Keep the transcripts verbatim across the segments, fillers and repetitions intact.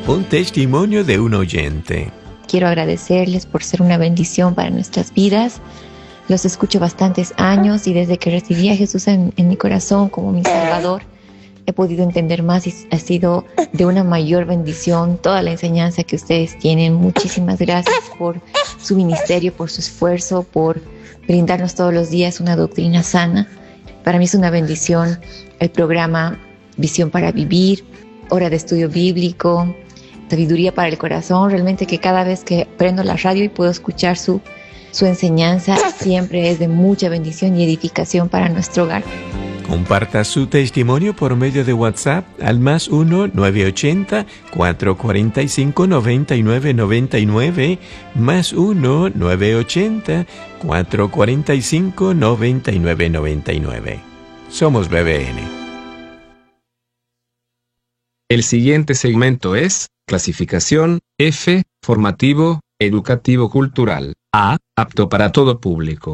Un testimonio de un oyente. Quiero agradecerles por ser una bendición para nuestras vidas. Los escucho bastantes años y desde que recibí a Jesús en, en mi corazón como mi Salvador, he podido entender más y ha sido de una mayor bendición toda la enseñanza que ustedes tienen. Muchísimas gracias por su ministerio, por su esfuerzo, por brindarnos todos los días una doctrina sana. Para mí es una bendición el programa Visión para Vivir, Hora de Estudio Bíblico, Sabiduría para el Corazón. Realmente que cada vez que prendo la radio y puedo escuchar su, su enseñanza, siempre es de mucha bendición y edificación para nuestro hogar. Comparta su testimonio por medio de WhatsApp al más uno nueve ochenta, cuatro cuatro cinco, nueve nueve nueve nueve, más uno nueve ochenta, cuatro cuatro cinco, nueve nueve nueve nueve. Somos B B N. El siguiente segmento es clasificación F, formativo, educativo cultural. A, apto para todo público.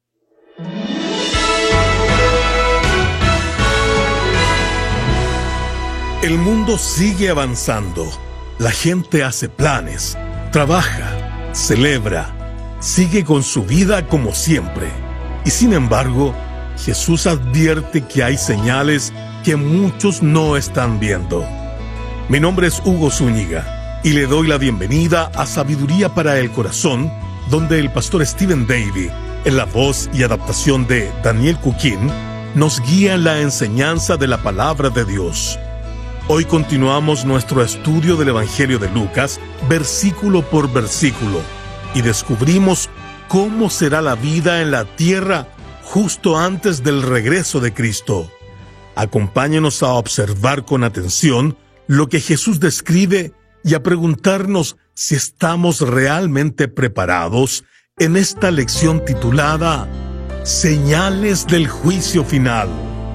El mundo sigue avanzando. La gente hace planes, trabaja, celebra, sigue con su vida como siempre. Y sin embargo, Jesús advierte que hay señales que muchos no están viendo. Mi nombre es Hugo Zúñiga y le doy la bienvenida a Sabiduría para el Corazón, donde el pastor Stephen Davey, en la voz y adaptación de Daniel Cuquín, nos guía en la enseñanza de la palabra de Dios. Hoy continuamos nuestro estudio del Evangelio de Lucas, versículo por versículo, y descubrimos cómo será la vida en la tierra justo antes del regreso de Cristo. Acompáñenos a observar con atención lo que Jesús describe y a preguntarnos si estamos realmente preparados en esta lección titulada Señales del Juicio Final.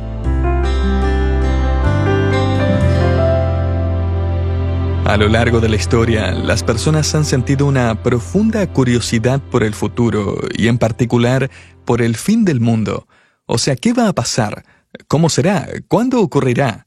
A lo largo de la historia, las personas han sentido una profunda curiosidad por el futuro y en particular por el fin del mundo. O sea, ¿qué va a pasar? ¿Cómo será? ¿Cuándo ocurrirá?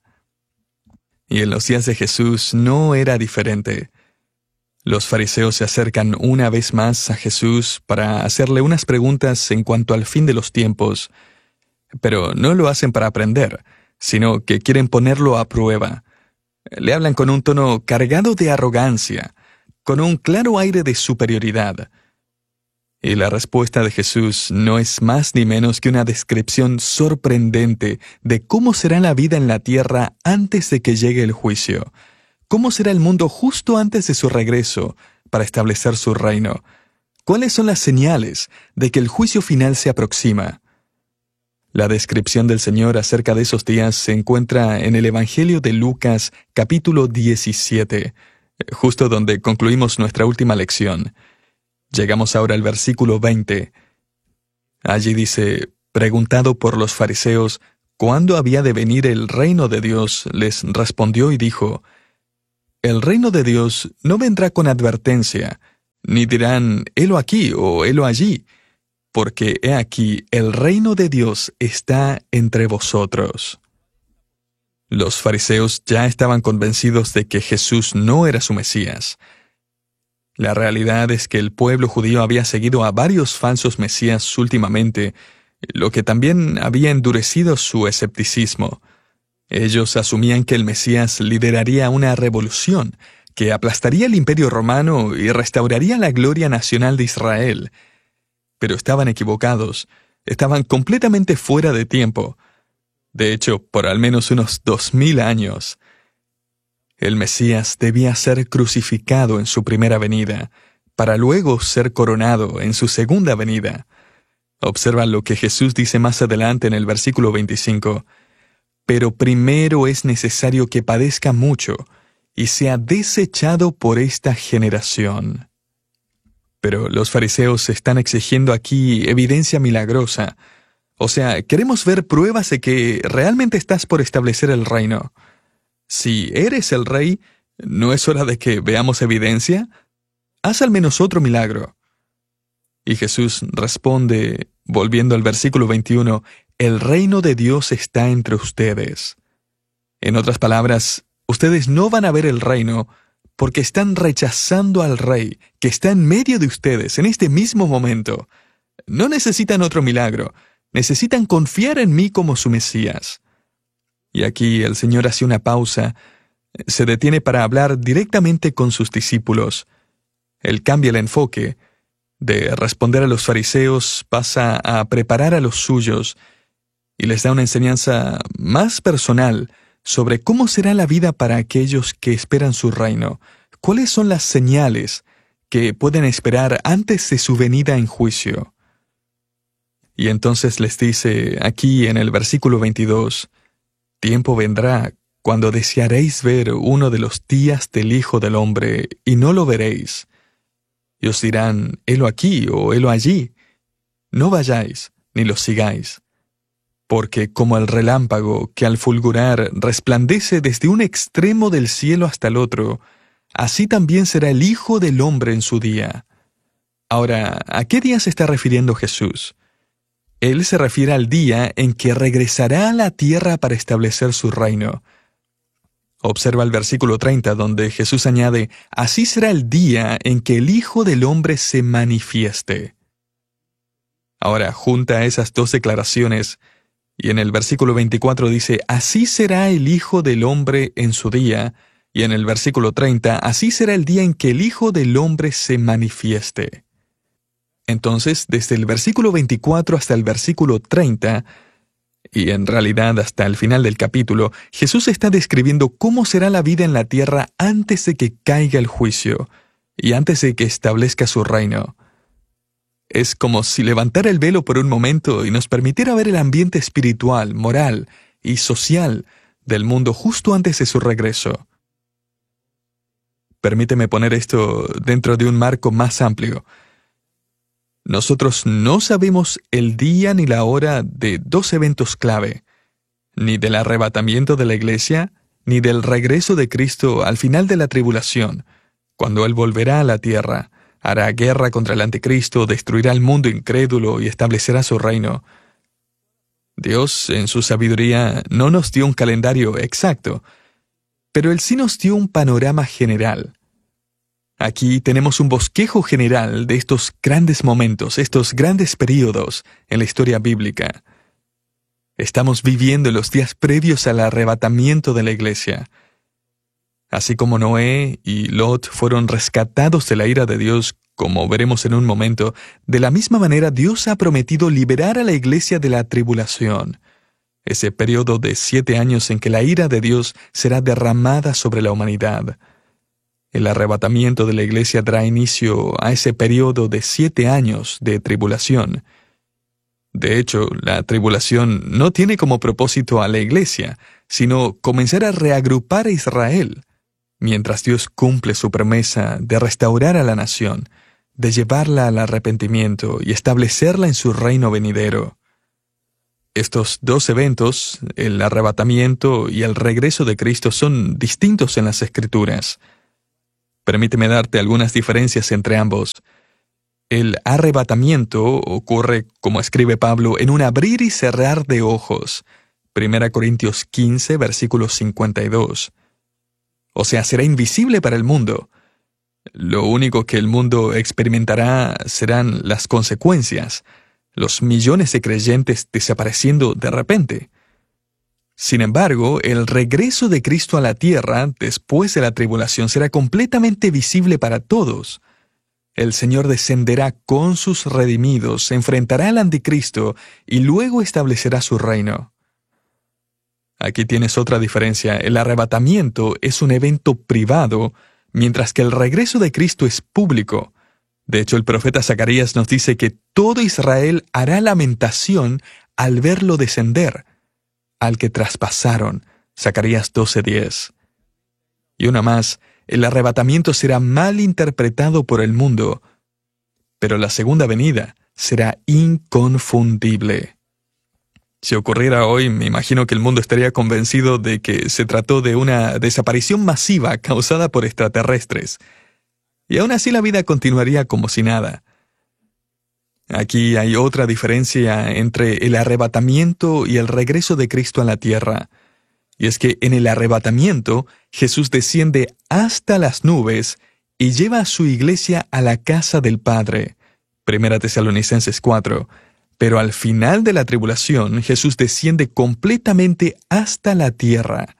Y en los días de Jesús no era diferente. Los fariseos se acercan una vez más a Jesús para hacerle unas preguntas en cuanto al fin de los tiempos, pero no lo hacen para aprender, sino que quieren ponerlo a prueba. Le hablan con un tono cargado de arrogancia, con un claro aire de superioridad. Y la respuesta de Jesús no es más ni menos que una descripción sorprendente de cómo será la vida en la tierra antes de que llegue el juicio. ¿Cómo será el mundo justo antes de su regreso para establecer su reino? ¿Cuáles son las señales de que el juicio final se aproxima? La descripción del Señor acerca de esos días se encuentra en el Evangelio de Lucas, capítulo diecisiete, justo donde concluimos nuestra última lección. Llegamos ahora al versículo veinte. Allí dice, preguntado por los fariseos, ¿cuándo había de venir el reino de Dios? Les respondió y dijo, el reino de Dios no vendrá con advertencia, ni dirán, helo aquí o helo allí, porque he aquí, el reino de Dios está entre vosotros. Los fariseos ya estaban convencidos de que Jesús no era su Mesías. La realidad es que el pueblo judío había seguido a varios falsos mesías últimamente, lo que también había endurecido su escepticismo. Ellos asumían que el Mesías lideraría una revolución, que aplastaría el imperio romano y restauraría la gloria nacional de Israel. Pero estaban equivocados, estaban completamente fuera de tiempo. De hecho, por al menos unos dos mil años. El Mesías debía ser crucificado en su primera venida, para luego ser coronado en su segunda venida. Observa lo que Jesús dice más adelante en el versículo veinticinco. Pero primero es necesario que padezca mucho y sea desechado por esta generación. Pero los fariseos están exigiendo aquí evidencia milagrosa. O sea, queremos ver pruebas de que realmente estás por establecer el reino. Si eres el rey, ¿no es hora de que veamos evidencia? Haz al menos otro milagro. Y Jesús responde, volviendo al versículo veintiuno, el reino de Dios está entre ustedes. En otras palabras, ustedes no van a ver el reino, porque están rechazando al Rey que está en medio de ustedes en este mismo momento. No necesitan otro milagro, necesitan confiar en mí como su Mesías. Y aquí el Señor hace una pausa, se detiene para hablar directamente con sus discípulos. Él cambia el enfoque. De responder a los fariseos pasa a preparar a los suyos y les da una enseñanza más personal sobre cómo será la vida para aquellos que esperan su reino, cuáles son las señales que pueden esperar antes de su venida en juicio. Y entonces les dice aquí en el versículo veintidós, «Tiempo vendrá cuando desearéis ver uno de los días del Hijo del Hombre y no lo veréis. Y os dirán, helo aquí o helo allí. No vayáis, ni lo sigáis. Porque como el relámpago que al fulgurar resplandece desde un extremo del cielo hasta el otro, así también será el Hijo del Hombre en su día». Ahora, ¿a qué día se está refiriendo Jesús? Él se refiere al día en que regresará a la tierra para establecer su reino. Observa el versículo treinta, donde Jesús añade, «Así será el día en que el Hijo del Hombre se manifieste». Ahora, junta esas dos declaraciones, y en el versículo veinticuatro dice, «Así será el Hijo del Hombre en su día», y en el versículo treinta, «Así será el día en que el Hijo del Hombre se manifieste». Entonces, desde el versículo veinticuatro hasta el versículo treinta, y en realidad hasta el final del capítulo, Jesús está describiendo cómo será la vida en la tierra antes de que caiga el juicio y antes de que establezca su reino. Es como si levantara el velo por un momento y nos permitiera ver el ambiente espiritual, moral y social del mundo justo antes de su regreso. Permíteme poner esto dentro de un marco más amplio. Nosotros no sabemos el día ni la hora de dos eventos clave, ni del arrebatamiento de la iglesia, ni del regreso de Cristo al final de la tribulación, cuando Él volverá a la tierra, hará guerra contra el anticristo, destruirá el mundo incrédulo y establecerá su reino. Dios, en su sabiduría, no nos dio un calendario exacto, pero Él sí nos dio un panorama general. Aquí tenemos un bosquejo general de estos grandes momentos, estos grandes períodos en la historia bíblica. Estamos viviendo los días previos al arrebatamiento de la iglesia. Así como Noé y Lot fueron rescatados de la ira de Dios, como veremos en un momento, de la misma manera Dios ha prometido liberar a la iglesia de la tribulación, ese periodo de siete años en que la ira de Dios será derramada sobre la humanidad. El arrebatamiento de la iglesia dará inicio a ese periodo de siete años de tribulación. De hecho, la tribulación no tiene como propósito a la iglesia, sino comenzar a reagrupar a Israel, mientras Dios cumple su promesa de restaurar a la nación, de llevarla al arrepentimiento y establecerla en su reino venidero. Estos dos eventos, el arrebatamiento y el regreso de Cristo, son distintos en las Escrituras. Permíteme darte algunas diferencias entre ambos. El arrebatamiento ocurre, como escribe Pablo, en un abrir y cerrar de ojos. Primera Corintios quince, versículo cincuenta y dos. O sea, será invisible para el mundo. Lo único que el mundo experimentará serán las consecuencias, los millones de creyentes desapareciendo de repente. Sin embargo, el regreso de Cristo a la tierra después de la tribulación será completamente visible para todos. El Señor descenderá con sus redimidos, se enfrentará al anticristo y luego establecerá su reino. Aquí tienes otra diferencia. El arrebatamiento es un evento privado, mientras que el regreso de Cristo es público. De hecho, el profeta Zacarías nos dice que todo Israel hará lamentación al verlo descender, al que traspasaron. Zacarías doce diez. Y una más, el arrebatamiento será mal interpretado por el mundo, pero la segunda venida será inconfundible. Si ocurriera hoy, me imagino que el mundo estaría convencido de que se trató de una desaparición masiva causada por extraterrestres. Y aún así la vida continuaría como si nada. Aquí hay otra diferencia entre el arrebatamiento y el regreso de Cristo a la tierra. Y es que en el arrebatamiento, Jesús desciende hasta las nubes y lleva a su iglesia a la casa del Padre. Primera Tesalonicenses cuatro. Pero al final de la tribulación, Jesús desciende completamente hasta la tierra.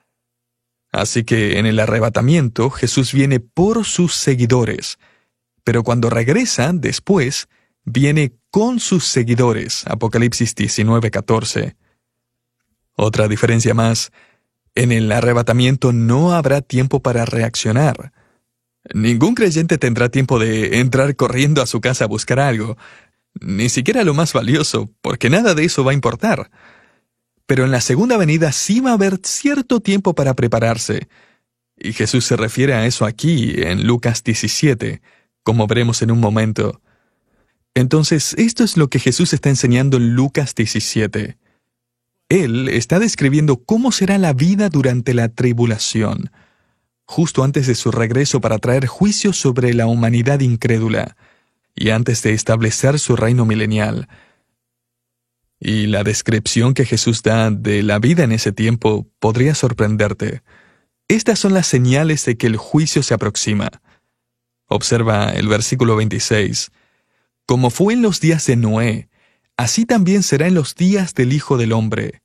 Así que en el arrebatamiento, Jesús viene por sus seguidores. Pero cuando regresa, después, viene con sus seguidores. Apocalipsis diecinueve catorce. Otra diferencia más, en el arrebatamiento no habrá tiempo para reaccionar. Ningún creyente tendrá tiempo de entrar corriendo a su casa a buscar algo, ni siquiera lo más valioso, porque nada de eso va a importar. Pero en la segunda venida sí va a haber cierto tiempo para prepararse. Y Jesús se refiere a eso aquí, en Lucas diecisiete, como veremos en un momento. Entonces, esto es lo que Jesús está enseñando en Lucas diecisiete. Él está describiendo cómo será la vida durante la tribulación, justo antes de su regreso para traer juicio sobre la humanidad incrédula, y antes de establecer su reino milenial. Y la descripción que Jesús da de la vida en ese tiempo podría sorprenderte. Estas son las señales de que el juicio se aproxima. Observa el versículo veintiséis. Como fue en los días de Noé, así también será en los días del Hijo del Hombre.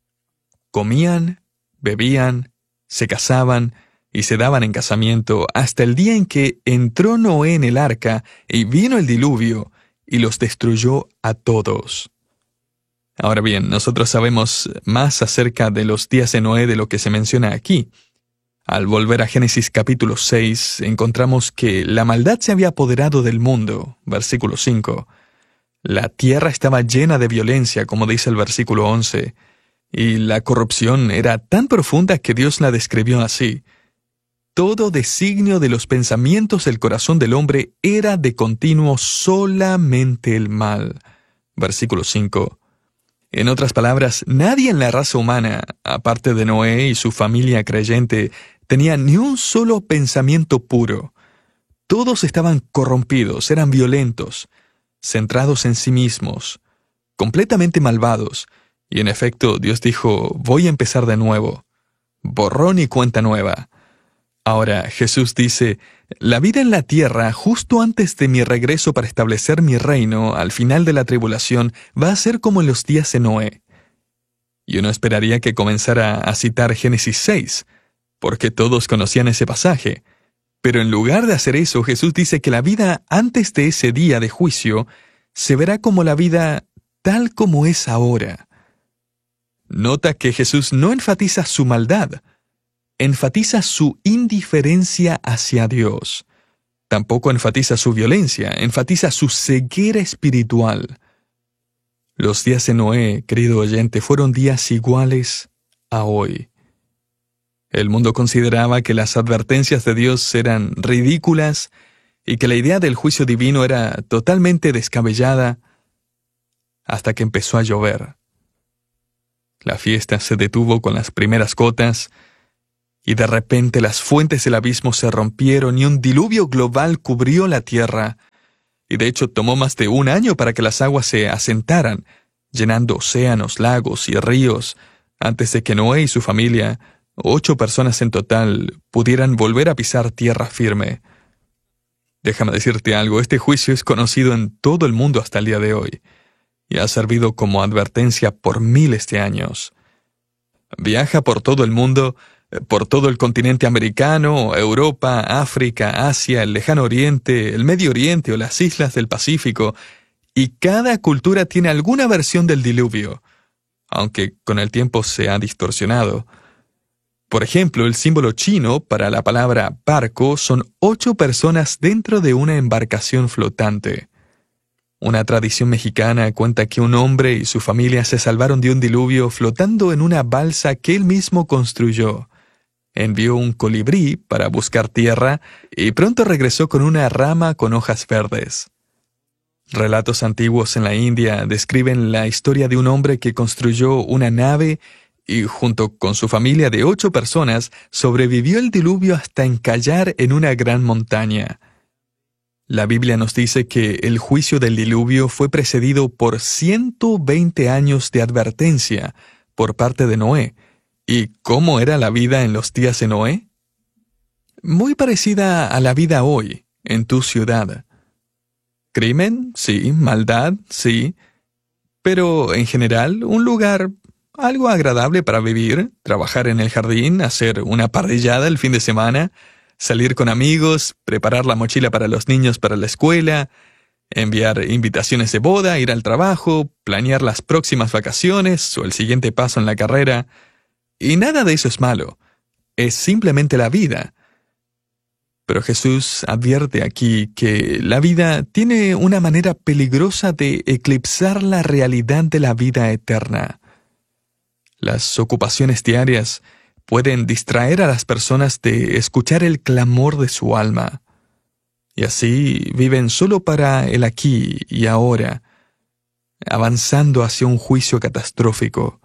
Comían, bebían, se casaban y se daban en casamiento hasta el día en que entró Noé en el arca y vino el diluvio y los destruyó a todos. Ahora bien, nosotros sabemos más acerca de los días de Noé de lo que se menciona aquí. Al volver a Génesis capítulo seis, encontramos que la maldad se había apoderado del mundo, versículo cinco. La tierra estaba llena de violencia, como dice el versículo once, y la corrupción era tan profunda que Dios la describió así. Todo designio de los pensamientos del corazón del hombre era de continuo solamente el mal. Versículo cinco. En otras palabras, nadie en la raza humana, aparte de Noé y su familia creyente, tenía ni un solo pensamiento puro. Todos estaban corrompidos, eran violentos, centrados en sí mismos, completamente malvados. Y en efecto, Dios dijo, voy a empezar de nuevo. Borrón y cuenta nueva. Ahora, Jesús dice, la vida en la tierra, justo antes de mi regreso para establecer mi reino, al final de la tribulación, va a ser como en los días de Noé. Y uno esperaría que comenzara a citar Génesis seis, porque todos conocían ese pasaje. Pero en lugar de hacer eso, Jesús dice que la vida antes de ese día de juicio se verá como la vida tal como es ahora. Nota que Jesús no enfatiza su maldad, enfatiza su indiferencia hacia Dios. Tampoco enfatiza su violencia, enfatiza su ceguera espiritual. Los días de Noé, querido oyente, fueron días iguales a hoy. El mundo consideraba que las advertencias de Dios eran ridículas y que la idea del juicio divino era totalmente descabellada hasta que empezó a llover. La fiesta se detuvo con las primeras gotas y de repente las fuentes del abismo se rompieron y un diluvio global cubrió la tierra. Y de hecho tomó más de un año para que las aguas se asentaran, llenando océanos, lagos y ríos, antes de que Noé y su familia, ocho personas en total, pudieran volver a pisar tierra firme. Déjame decirte algo, este juicio es conocido en todo el mundo hasta el día de hoy, y ha servido como advertencia por miles de años. Viaja por todo el mundo, por todo el continente americano, Europa, África, Asia, el Lejano Oriente, el Medio Oriente o las islas del Pacífico, y cada cultura tiene alguna versión del diluvio, aunque con el tiempo se ha distorsionado. Por ejemplo, el símbolo chino para la palabra barco son ocho personas dentro de una embarcación flotante. Una tradición mexicana cuenta que un hombre y su familia se salvaron de un diluvio flotando en una balsa que él mismo construyó. Envió un colibrí para buscar tierra y pronto regresó con una rama con hojas verdes. Relatos antiguos en la India describen la historia de un hombre que construyó una nave y junto con su familia de ocho personas sobrevivió el diluvio hasta encallar en una gran montaña. La Biblia nos dice que el juicio del diluvio fue precedido por ciento veinte años de advertencia por parte de Noé, ¿Y cómo era la vida en los días de Noé? Muy parecida a la vida hoy, en tu ciudad. Crimen, sí, maldad, sí, pero en general un lugar algo agradable para vivir, trabajar en el jardín, hacer una parrillada el fin de semana, salir con amigos, preparar la mochila para los niños para la escuela, enviar invitaciones de boda, ir al trabajo, planear las próximas vacaciones o el siguiente paso en la carrera. Y nada de eso es malo, es simplemente la vida. Pero Jesús advierte aquí que la vida tiene una manera peligrosa de eclipsar la realidad de la vida eterna. Las ocupaciones diarias pueden distraer a las personas de escuchar el clamor de su alma. Y así viven solo para el aquí y ahora, avanzando hacia un juicio catastrófico.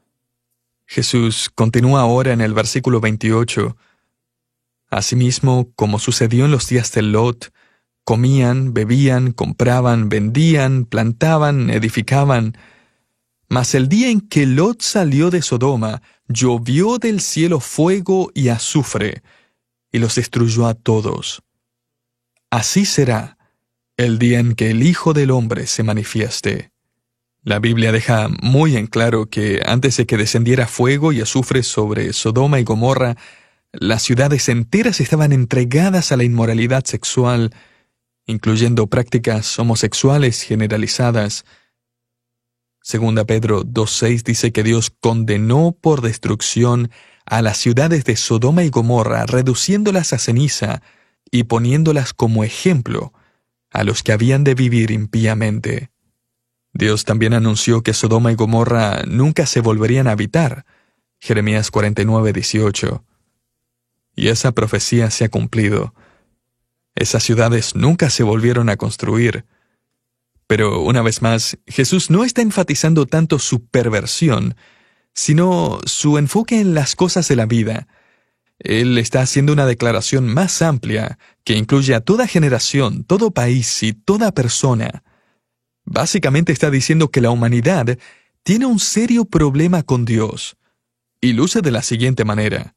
Jesús continúa ahora en el versículo veintiocho. Asimismo, como sucedió en los días de Lot, comían, bebían, compraban, vendían, plantaban, edificaban. Mas el día en que Lot salió de Sodoma, llovió del cielo fuego y azufre, y los destruyó a todos. Así será el día en que el Hijo del Hombre se manifieste. La Biblia deja muy en claro que antes de que descendiera fuego y azufre sobre Sodoma y Gomorra, las ciudades enteras estaban entregadas a la inmoralidad sexual, incluyendo prácticas homosexuales generalizadas. Segunda Pedro dos seis dice que Dios condenó por destrucción a las ciudades de Sodoma y Gomorra, reduciéndolas a ceniza y poniéndolas como ejemplo a los que habían de vivir impíamente. Dios también anunció que Sodoma y Gomorra nunca se volverían a habitar. Jeremías cuarenta y nueve dieciocho. Y esa profecía se ha cumplido. Esas ciudades nunca se volvieron a construir. Pero, una vez más, Jesús no está enfatizando tanto su perversión, sino su enfoque en las cosas de la vida. Él está haciendo una declaración más amplia que incluye a toda generación, todo país y toda persona. Básicamente está diciendo que la humanidad tiene un serio problema con Dios, y luce de la siguiente manera.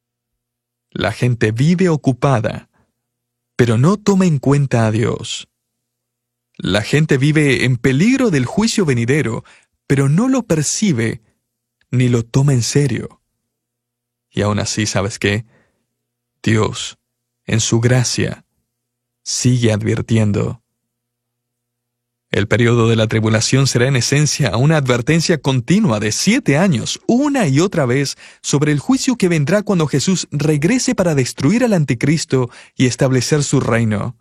La gente vive ocupada, pero no toma en cuenta a Dios. La gente vive en peligro del juicio venidero, pero no lo percibe ni lo toma en serio. Y aún así, ¿sabes qué? Dios, en su gracia, sigue advirtiendo. El periodo de la tribulación será en esencia una advertencia continua de siete años, una y otra vez, sobre el juicio que vendrá cuando Jesús regrese para destruir al anticristo y establecer su reino.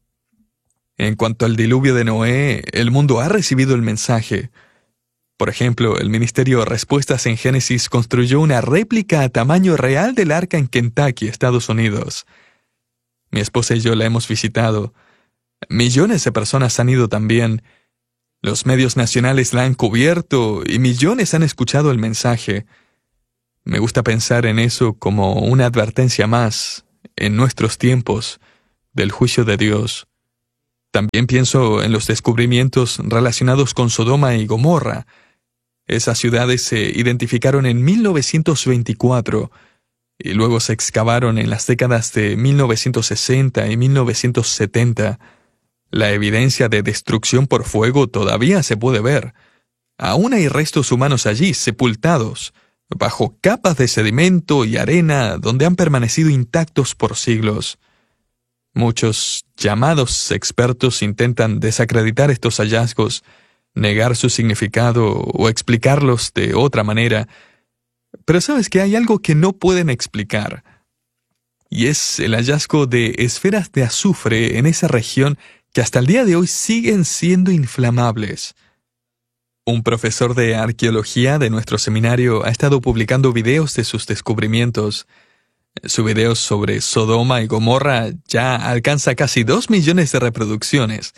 En cuanto al diluvio de Noé, el mundo ha recibido el mensaje. Por ejemplo, el Ministerio Respuestas en Génesis construyó una réplica a tamaño real del arca en Kentucky, Estados Unidos. Mi esposa y yo la hemos visitado. Millones de personas han ido también. Los medios nacionales la han cubierto y millones han escuchado el mensaje. Me gusta pensar en eso como una advertencia más, en nuestros tiempos, del juicio de Dios. También pienso en los descubrimientos relacionados con Sodoma y Gomorra. Esas ciudades se identificaron en mil novecientos veinticuatro y luego se excavaron en las décadas de mil novecientos sesenta y mil novecientos setenta. La evidencia de destrucción por fuego todavía se puede ver. Aún hay restos humanos allí, sepultados, bajo capas de sedimento y arena donde han permanecido intactos por siglos. Muchos llamados expertos intentan desacreditar estos hallazgos, negar su significado o explicarlos de otra manera. Pero sabes que hay algo que no pueden explicar. Y es el hallazgo de esferas de azufre en esa región que hasta el día de hoy siguen siendo inflamables. Un profesor de arqueología de nuestro seminario ha estado publicando videos de sus descubrimientos. Su video sobre Sodoma y Gomorra ya alcanza casi dos millones de reproducciones.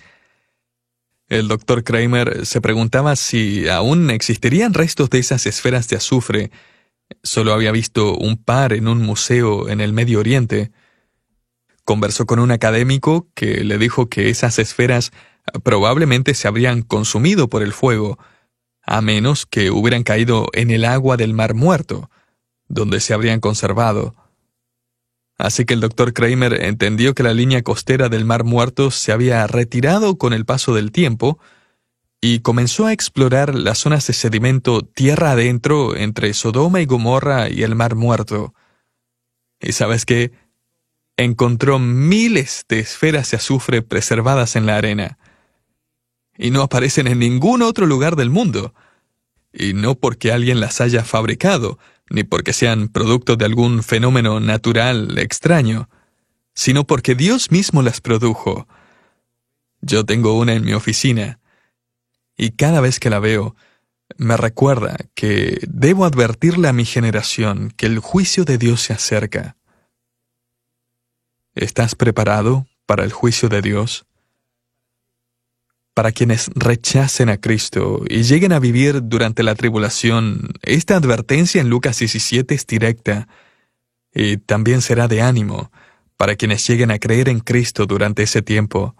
El doctor Kramer se preguntaba si aún existirían restos de esas esferas de azufre. Solo había visto un par en un museo en el Medio Oriente. Conversó con un académico que le dijo que esas esferas probablemente se habrían consumido por el fuego, a menos que hubieran caído en el agua del Mar Muerto, donde se habrían conservado. Así que el doctor Kramer entendió que la línea costera del Mar Muerto se había retirado con el paso del tiempo y comenzó a explorar las zonas de sedimento tierra adentro entre Sodoma y Gomorra y el Mar Muerto. ¿Y sabes qué? Encontró miles de esferas de azufre preservadas en la arena. Y no aparecen en ningún otro lugar del mundo. Y no porque alguien las haya fabricado, ni porque sean producto de algún fenómeno natural extraño, sino porque Dios mismo las produjo. Yo tengo una en mi oficina, y cada vez que la veo, me recuerda que debo advertirle a mi generación que el juicio de Dios se acerca. ¿Estás preparado para el juicio de Dios? Para quienes rechacen a Cristo y lleguen a vivir durante la tribulación, esta advertencia en Lucas diecisiete es directa y también será de ánimo para quienes lleguen a creer en Cristo durante ese tiempo.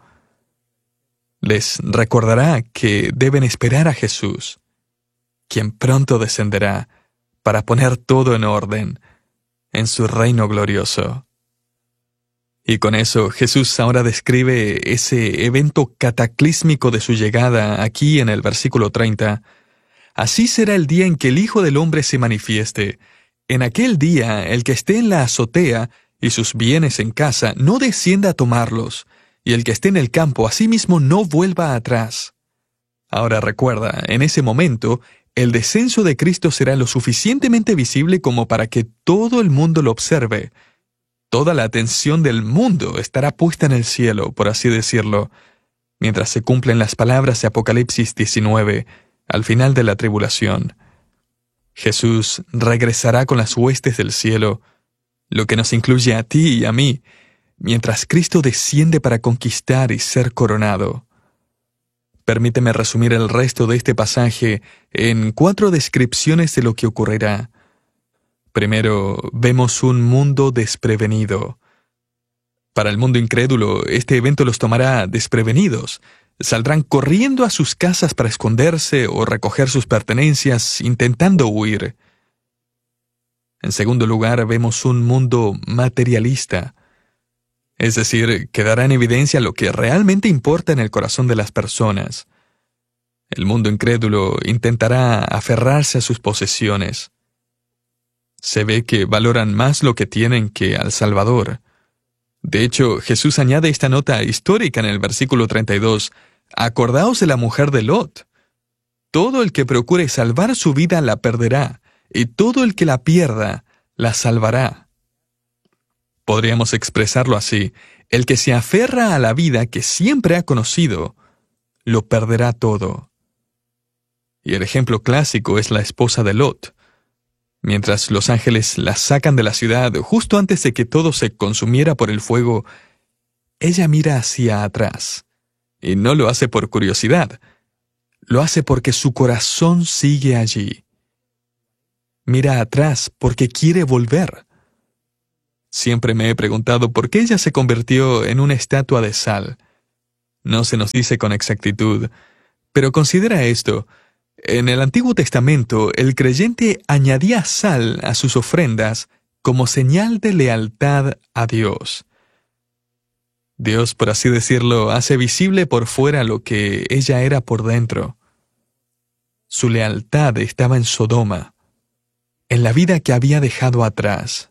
Les recordará que deben esperar a Jesús, quien pronto descenderá para poner todo en orden en su reino glorioso. Y con eso Jesús ahora describe ese evento cataclísmico de su llegada aquí en el versículo treinta. Así será el día en que el Hijo del Hombre se manifieste. En aquel día el que esté en la azotea y sus bienes en casa no descienda a tomarlos, y el que esté en el campo asimismo no vuelva atrás. Ahora recuerda, en ese momento, el descenso de Cristo será lo suficientemente visible como para que todo el mundo lo observe. Toda la atención del mundo estará puesta en el cielo, por así decirlo, mientras se cumplen las palabras de Apocalipsis diecinueve, al final de la tribulación. Jesús regresará con las huestes del cielo, lo que nos incluye a ti y a mí, mientras Cristo desciende para conquistar y ser coronado. Permíteme resumir el resto de este pasaje en cuatro descripciones de lo que ocurrirá. Primero, vemos un mundo desprevenido. Para el mundo incrédulo, este evento los tomará desprevenidos. Saldrán corriendo a sus casas para esconderse o recoger sus pertenencias, intentando huir. En segundo lugar, vemos un mundo materialista. Es decir, quedará en evidencia lo que realmente importa en el corazón de las personas. El mundo incrédulo intentará aferrarse a sus posesiones. Se ve que valoran más lo que tienen que al Salvador. De hecho, Jesús añade esta nota histórica en el versículo treinta y dos. Acordaos de la mujer de Lot. Todo el que procure salvar su vida la perderá, y todo el que la pierda la salvará. Podríamos expresarlo así: el que se aferra a la vida que siempre ha conocido, lo perderá todo. Y el ejemplo clásico es la esposa de Lot. Mientras los ángeles la sacan de la ciudad justo antes de que todo se consumiera por el fuego, ella mira hacia atrás. Y no lo hace por curiosidad. Lo hace porque su corazón sigue allí. Mira atrás porque quiere volver. Siempre me he preguntado por qué ella se convirtió en una estatua de sal. No se nos dice con exactitud, pero considera esto. En el Antiguo Testamento, el creyente añadía sal a sus ofrendas como señal de lealtad a Dios. Dios, por así decirlo, hace visible por fuera lo que ella era por dentro. Su lealtad estaba en Sodoma, en la vida que había dejado atrás.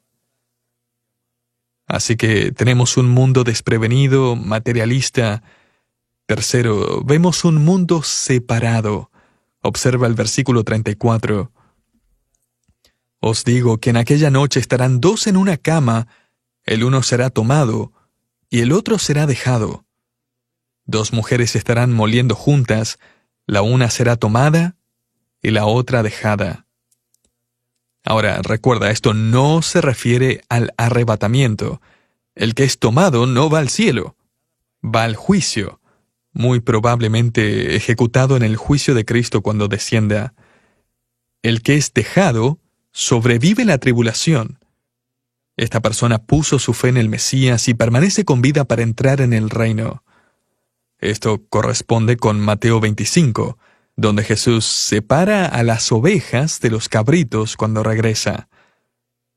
Así que tenemos un mundo desprevenido, materialista. Tercero, vemos un mundo separado. Observa el versículo treinta y cuatro. Os digo que en aquella noche estarán dos en una cama, el uno será tomado y el otro será dejado. Dos mujeres estarán moliendo juntas, la una será tomada y la otra dejada. Ahora, recuerda, esto no se refiere al arrebatamiento. El que es tomado no va al cielo, va al juicio, muy probablemente ejecutado en el juicio de Cristo cuando descienda. El que es dejado sobrevive la tribulación. Esta persona puso su fe en el Mesías y permanece con vida para entrar en el reino. Esto corresponde con Mateo veinticinco, donde Jesús separa a las ovejas de los cabritos cuando regresa.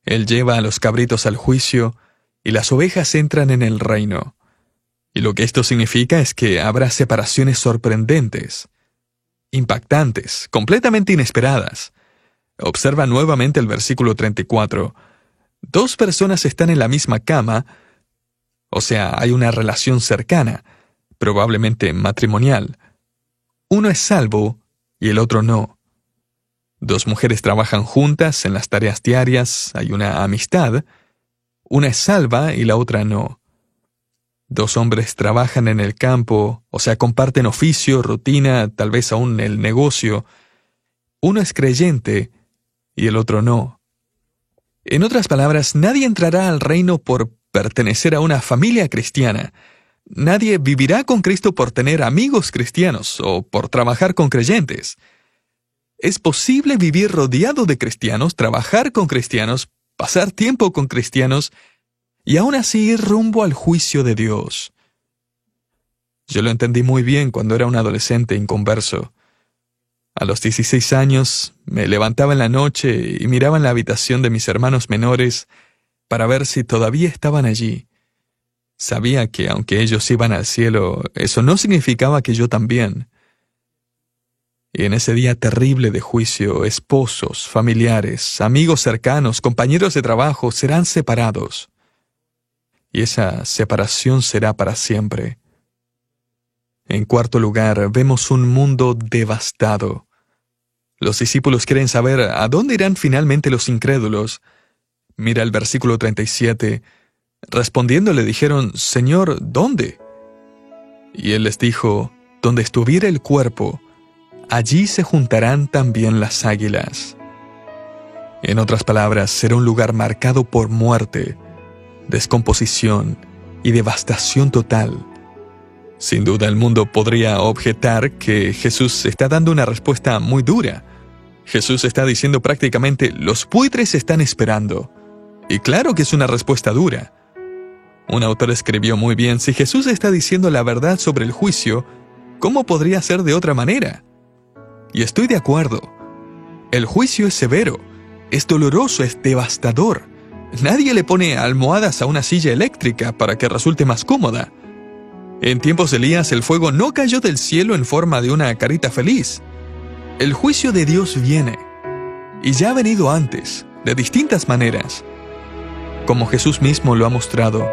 Él lleva a los cabritos al juicio y las ovejas entran en el reino. Y lo que esto significa es que habrá separaciones sorprendentes, impactantes, completamente inesperadas. Observa nuevamente el versículo treinta y cuatro. Dos personas están en la misma cama, o sea, hay una relación cercana, probablemente matrimonial. Uno es salvo y el otro no. Dos mujeres trabajan juntas en las tareas diarias, hay una amistad. Una es salva y la otra no. Dos hombres trabajan en el campo, o sea, comparten oficio, rutina, tal vez aún el negocio. Uno es creyente y el otro no. En otras palabras, nadie entrará al reino por pertenecer a una familia cristiana. Nadie vivirá con Cristo por tener amigos cristianos o por trabajar con creyentes. Es posible vivir rodeado de cristianos, trabajar con cristianos, pasar tiempo con cristianos y aún así ir rumbo al juicio de Dios. Yo lo entendí muy bien cuando era un adolescente inconverso. A los dieciséis años me levantaba en la noche y miraba en la habitación de mis hermanos menores para ver si todavía estaban allí. Sabía que aunque ellos iban al cielo, eso no significaba que yo también. Y en ese día terrible de juicio, esposos, familiares, amigos cercanos, compañeros de trabajo serán separados. Y esa separación será para siempre. En cuarto lugar, vemos un mundo devastado. Los discípulos quieren saber a dónde irán finalmente los incrédulos. Mira el versículo treinta y siete. Respondiendo le dijeron, Señor, ¿dónde? Y él les dijo, donde estuviera el cuerpo, allí se juntarán también las águilas. En otras palabras, será un lugar marcado por muerte, descomposición y devastación total. Sin duda el mundo podría objetar que Jesús está dando una respuesta muy dura. Jesús está diciendo prácticamente, los buitres están esperando. Y claro que es una respuesta dura. Un autor escribió muy bien, si Jesús está diciendo la verdad sobre el juicio, ¿cómo podría ser de otra manera? Y estoy de acuerdo. El juicio es severo, es doloroso, es devastador. Nadie le pone almohadas a una silla eléctrica para que resulte más cómoda. En tiempos de Elías el fuego no cayó del cielo en forma de una carita feliz. El juicio de Dios viene, y ya ha venido antes, de distintas maneras, como Jesús mismo lo ha mostrado,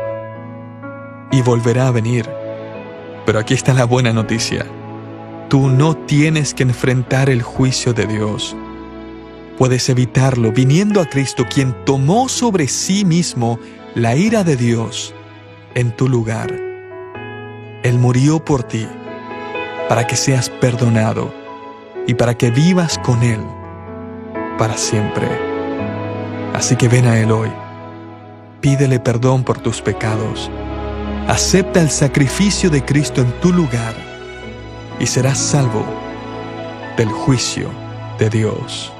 y volverá a venir. Pero aquí está la buena noticia. Tú no tienes que enfrentar el juicio de Dios. Puedes evitarlo viniendo a Cristo, quien tomó sobre sí mismo la ira de Dios en tu lugar. Él murió por ti, para que seas perdonado y para que vivas con Él para siempre. Así que ven a Él hoy. Pídele perdón por tus pecados. Acepta el sacrificio de Cristo en tu lugar y serás salvo del juicio de Dios.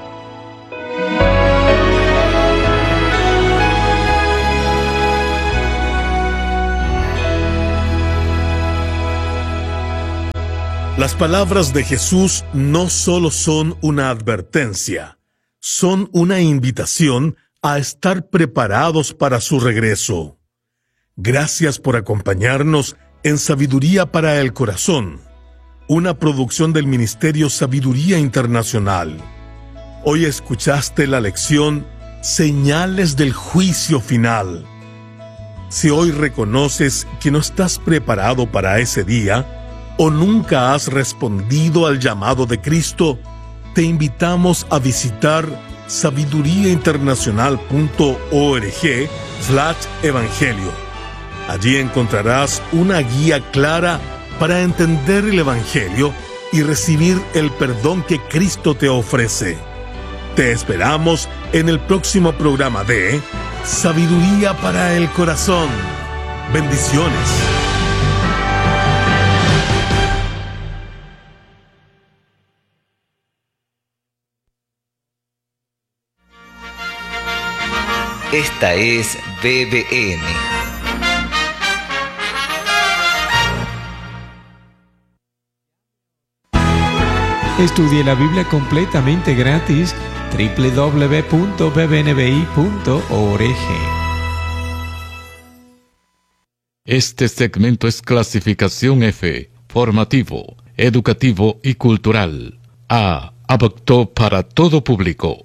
Las palabras de Jesús no solo son una advertencia, son una invitación a estar preparados para su regreso. Gracias por acompañarnos en Sabiduría para el Corazón, una producción del Ministerio Sabiduría Internacional. Hoy escuchaste la lección Señales del Juicio Final. Si hoy reconoces que no estás preparado para ese día, o nunca has respondido al llamado de Cristo, te invitamos a visitar sabiduría-internacional punto org slash evangelio. Allí encontrarás una guía clara para entender el Evangelio y recibir el perdón que Cristo te ofrece. Te esperamos en el próximo programa de Sabiduría para el Corazón. Bendiciones. Esta es B B N. Estudie la Biblia completamente gratis doble u doble u doble u punto b b n b i punto org. Este segmento es clasificación F, formativo, educativo y cultural. A, apto para todo público.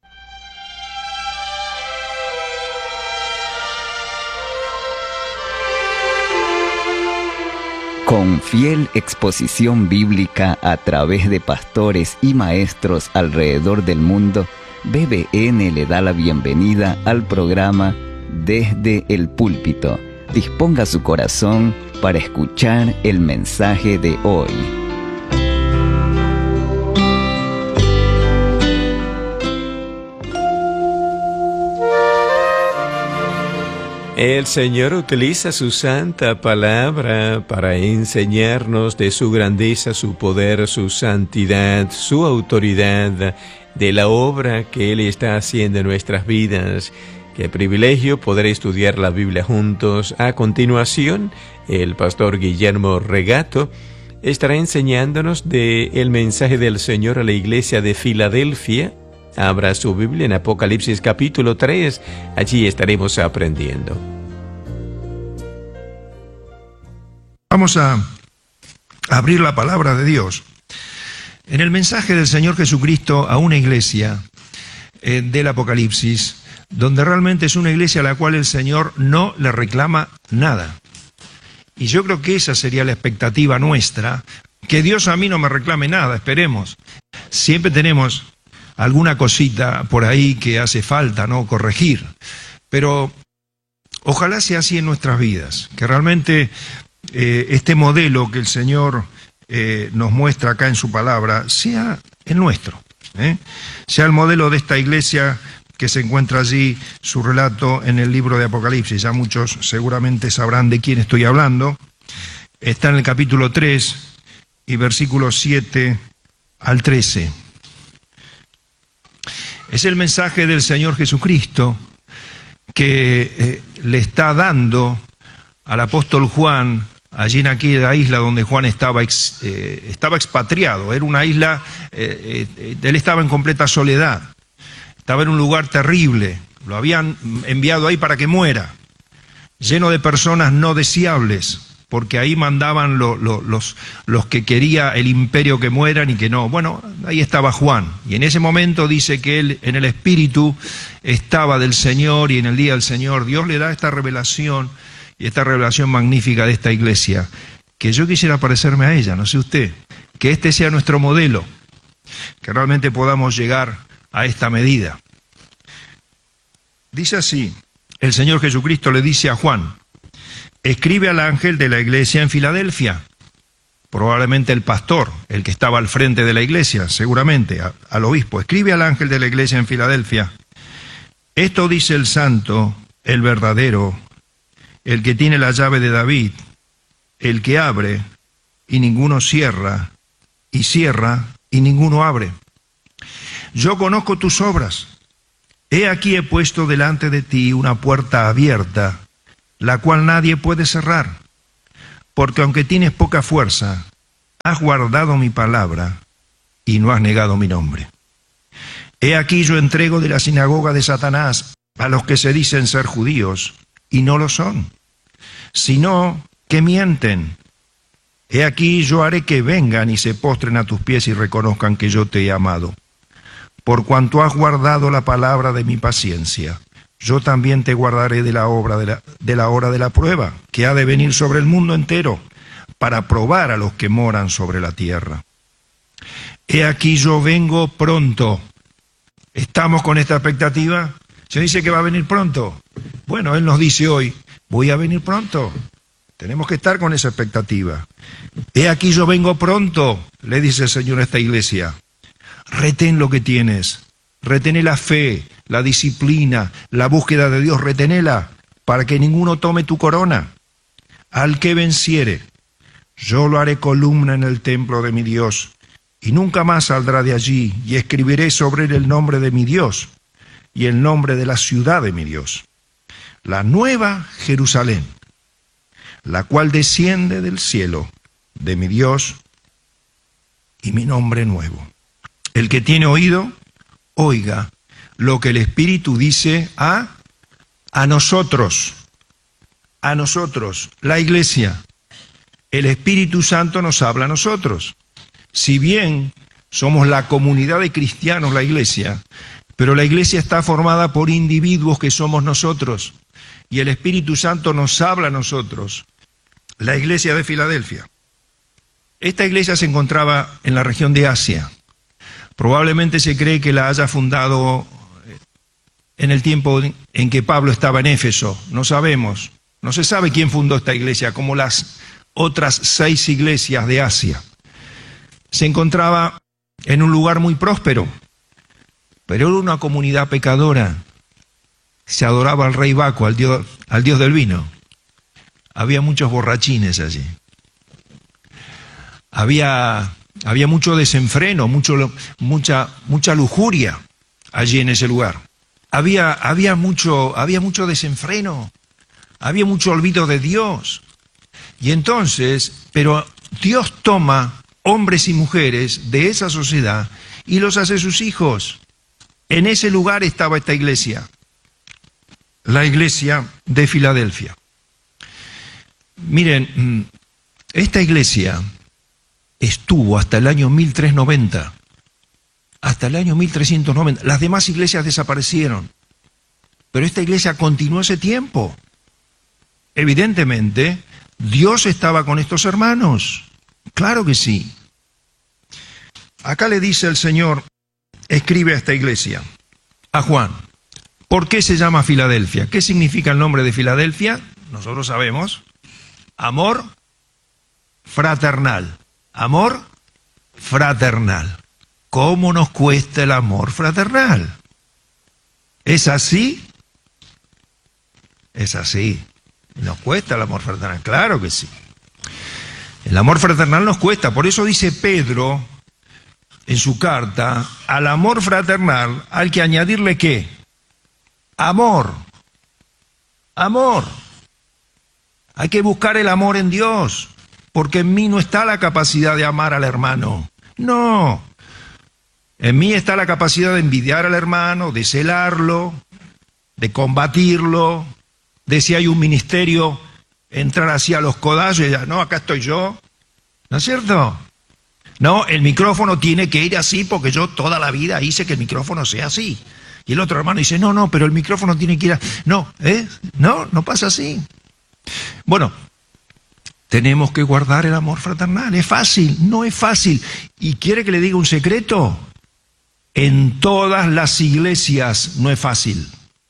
Con fiel exposición bíblica a través de pastores y maestros alrededor del mundo, B B N le da la bienvenida al programa Desde el Púlpito. Disponga su corazón para escuchar el mensaje de hoy. El Señor utiliza su santa palabra para enseñarnos de su grandeza, su poder, su santidad, su autoridad, de la obra que Él está haciendo en nuestras vidas. Qué privilegio poder estudiar la Biblia juntos. A continuación, el pastor Guillermo Regato estará enseñándonos de el mensaje del Señor a la iglesia de Filadelfia. Abra su Biblia en Apocalipsis capítulo tres, allí estaremos aprendiendo. Vamos a abrir la palabra de Dios en el mensaje del Señor Jesucristo a una iglesia eh, del Apocalipsis, donde realmente es una iglesia a la cual el Señor no le reclama nada. Y yo creo que esa sería la expectativa nuestra, que Dios a mí no me reclame nada, esperemos. Siempre tenemos alguna cosita por ahí que hace falta, ¿no?, corregir. Pero ojalá sea así en nuestras vidas, que realmente eh, este modelo que el Señor eh, nos muestra acá en su palabra sea el nuestro, ¿eh? Sea el modelo de esta iglesia que se encuentra allí, su relato en el libro de Apocalipsis. Ya muchos seguramente sabrán de quién estoy hablando. Está en el capítulo tres y versículos siete al trece. Es el mensaje del Señor Jesucristo que eh, le está dando al apóstol Juan, allí en aquella isla donde Juan estaba, ex, eh, estaba expatriado. Era una isla, eh, eh, él estaba en completa soledad, estaba en un lugar terrible, lo habían enviado ahí para que muera, lleno de personas no deseables, porque ahí mandaban lo, lo, los, los que quería el imperio que mueran y que no. Bueno, ahí estaba Juan, y en ese momento dice que él en el espíritu estaba del Señor, y en el día del Señor Dios le da esta revelación, y esta revelación magnífica de esta iglesia, que yo quisiera parecerme a ella, no sé usted, que este sea nuestro modelo, que realmente podamos llegar a esta medida. Dice así, el Señor Jesucristo le dice a Juan: escribe al ángel de la iglesia en Filadelfia, probablemente el pastor, el que estaba al frente de la iglesia, seguramente, a, al obispo. Escribe al ángel de la iglesia en Filadelfia: esto dice el santo, el verdadero, el que tiene la llave de David, el que abre y ninguno cierra, y cierra y ninguno abre. Yo conozco tus obras. He aquí he puesto delante de ti una puerta abierta, la cual nadie puede cerrar, porque aunque tienes poca fuerza, has guardado mi palabra y no has negado mi nombre. He aquí yo entrego de la sinagoga de Satanás a los que se dicen ser judíos y no lo son, sino que mienten. He aquí yo haré que vengan y se postren a tus pies y reconozcan que yo te he amado. Por cuanto has guardado la palabra de mi paciencia, yo también te guardaré de la obra de la, de la hora de la prueba, que ha de venir sobre el mundo entero, para probar a los que moran sobre la tierra. He aquí yo vengo pronto. ¿Estamos con esta expectativa? Se dice que va a venir pronto. Bueno, Él nos dice hoy, voy a venir pronto. Tenemos que estar con esa expectativa. He aquí yo vengo pronto, le dice el Señor a esta iglesia. Retén lo que tienes, retén la fe, la disciplina, la búsqueda de Dios, reténela, para que ninguno tome tu corona. Al que venciere, yo lo haré columna en el templo de mi Dios, y nunca más saldrá de allí, y escribiré sobre él el nombre de mi Dios, y el nombre de la ciudad de mi Dios, la nueva Jerusalén, la cual desciende del cielo de mi Dios, y mi nombre nuevo. El que tiene oído, oiga lo que el Espíritu dice a, a nosotros, a nosotros, la iglesia. El Espíritu Santo nos habla a nosotros. Si bien somos la comunidad de cristianos, la iglesia, pero la iglesia está formada por individuos que somos nosotros, y el Espíritu Santo nos habla a nosotros. La iglesia de Filadelfia. Esta iglesia se encontraba en la región de Asia. Probablemente se cree que la haya fundado en el tiempo en que Pablo estaba en Éfeso. No sabemos. No se sabe quién fundó esta iglesia, como las otras seis iglesias de Asia. Se encontraba en un lugar muy próspero, pero era una comunidad pecadora. Se adoraba al rey Baco, al dios, al dios del vino. Había muchos borrachines allí. Había, había mucho desenfreno, mucho, mucha, mucha lujuria allí en ese lugar. Había, había, mucho, había mucho desenfreno, había mucho olvido de Dios. Y entonces, pero Dios toma hombres y mujeres de esa sociedad y los hace sus hijos. En ese lugar estaba esta iglesia, la iglesia de Filadelfia. Miren, esta iglesia estuvo hasta el año mil trescientos noventa, hasta el año mil trescientos noventa. Las demás iglesias desaparecieron, pero esta iglesia continuó ese tiempo. Evidentemente, Dios estaba con estos hermanos, claro que sí. Acá le dice el Señor, escribe a esta iglesia, a Juan, ¿por qué se llama Filadelfia? ¿Qué significa el nombre de Filadelfia? Nosotros sabemos, amor fraternal, amor fraternal. ¿Cómo nos cuesta el amor fraternal? ¿Es así? Es así. Nos cuesta el amor fraternal, claro que sí. El amor fraternal nos cuesta, por eso dice Pedro en su carta, al amor fraternal hay que añadirle ¿qué? Amor. Amor. Hay que buscar el amor en Dios, porque en mí no está la capacidad de amar al hermano. No. En mí está la capacidad de envidiar al hermano, de celarlo, de combatirlo, de si hay un ministerio, entrar así a los codazos y ya, no, acá estoy yo. ¿No es cierto? No, el micrófono tiene que ir así porque yo toda la vida hice que el micrófono sea así. Y el otro hermano dice, no, no, pero el micrófono tiene que ir así. No, ¿eh? No, no pasa así. Bueno, tenemos que guardar el amor fraternal. Es fácil, no es fácil. ¿Y quiere que le diga un secreto? En todas las iglesias no es fácil.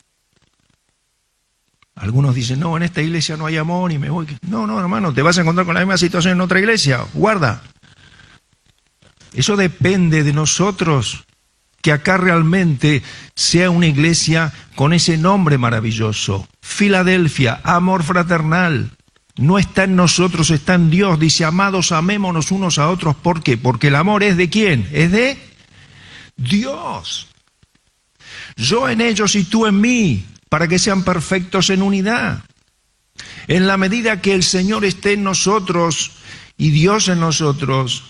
Algunos dicen, no, en esta iglesia no hay amor y me voy. No, no, hermano, te vas a encontrar con la misma situación en otra iglesia. Guarda. Eso depende de nosotros, que acá realmente sea una iglesia con ese nombre maravilloso. Filadelfia, amor fraternal. No está en nosotros, está en Dios. Dice, amados, amémonos unos a otros. ¿Por qué? Porque el amor es de ¿quién? Es de Dios. Yo en ellos y tú en mí, para que sean perfectos en unidad. En la medida que el Señor esté en nosotros y Dios en nosotros,